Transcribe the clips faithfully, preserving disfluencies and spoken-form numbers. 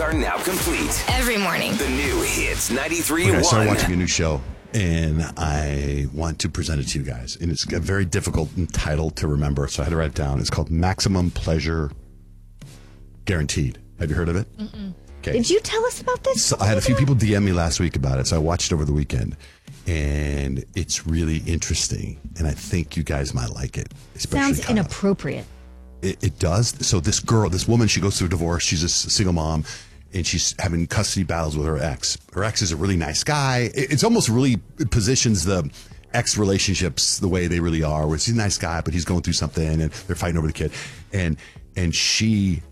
are now complete. Every morning. The new Hits ninety-three Okay, one. I started watching a new show, and I want to present it to you guys. And it's a very difficult title to remember, so I had to write it down. It's called Maximum Pleasure Guaranteed. Have you heard of it? Mm-mm. Okay. Did you tell us about this? So I had a few people D M me last week about it, so I watched it over the weekend. And it's really interesting, and I think you guys might like it. Sounds Kyle. inappropriate. It, it does. So this girl, this woman, she goes through a divorce. She's a single mom, and she's having custody battles with her ex. Her ex is a really nice guy. It, it's almost really it positions the ex relationships the way they really are, where he's a nice guy, but he's going through something, and they're fighting over the kid. And and she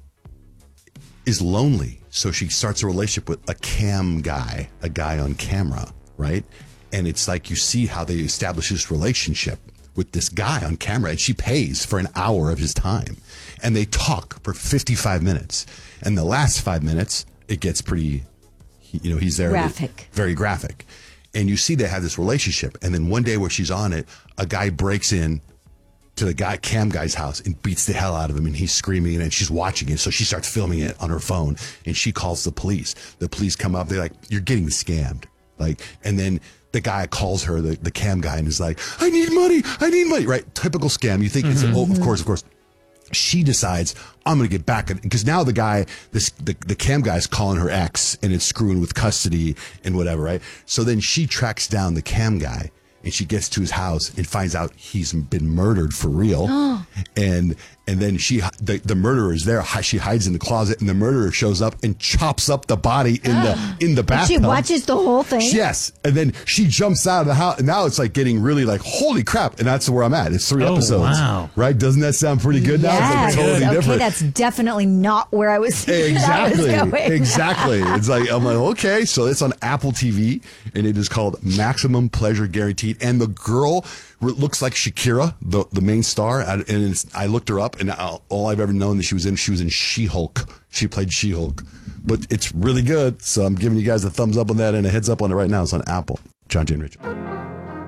is lonely, so she starts a relationship with a cam guy, a guy on camera, right? And it's like you see how they establish this relationship with this guy on camera, and she pays for an hour of his time. And they talk for fifty-five minutes. And the last five minutes, it gets pretty, you know, he's there. Graphic. Very graphic. And you see they have this relationship. And then one day where she's on it, a guy breaks in to the guy, cam guy's house, and beats the hell out of him, and he's screaming, and she's watching it. So she starts filming it on her phone, and she calls the police. The police come up. They're like, "You're getting scammed." Like, and then the guy calls her, the, the cam guy, and is like, I need money, I need money, right? Typical scam. You think, mm-hmm. it's, oh, of course, of course. She decides, I'm going to get back at, because now the guy, this the, the cam guy is calling her ex, and it's screwing with custody and whatever, right? So then she tracks down the cam guy, and she gets to his house and finds out he's been murdered for real. Oh. And and then she the, the murderer is there. She hides in the closet, and the murderer shows up and chops up the body in the in the bathtub. She watches the whole thing. Yes, and then she jumps out of the house. And now it's like getting really like, holy crap! And that's where I'm at. It's three oh, episodes. Wow! Right? Doesn't that sound pretty good? Now Yes. it's like totally okay, different. that's definitely not where I was. Exactly. I was going. Exactly. It's like, I'm like, okay, so it's on Apple T V, and it is called Maximum Pleasure Guaranteed. And the girl looks like Shakira, the the main star. And it's, I looked her up, and all I've ever known that she was in, she was in She-Hulk. She played She-Hulk. But it's really good, so I'm giving you guys a thumbs up on that and a heads up on it right now. It's on Apple. John J. and Rich.